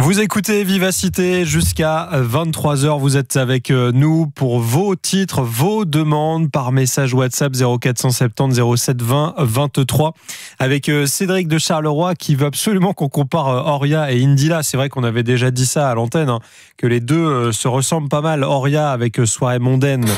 Vous écoutez Vivacité jusqu'à 23h. Vous êtes avec nous pour vos titres, vos demandes par message WhatsApp 0470 07 20 23 avec Cédric de Charleroi qui veut absolument qu'on compare Oria et Indila. C'est vrai qu'on avait déjà dit ça à l'antenne, que les deux se ressemblent pas mal. Oria avec Soirée mondaine